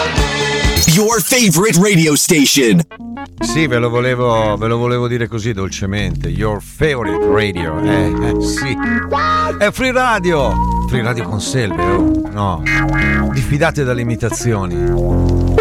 Your favorite radio station. Sì, ve lo volevo dire così dolcemente. Your favorite radio. Sì. È Free Radio. Free Radio con Selve, oh. No. Diffidate dalle imitazioni.